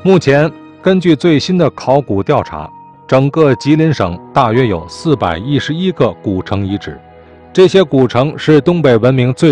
目前，根据最新的考古调查，整个吉林省大约有411个古城遗址，这些古城是东北文明最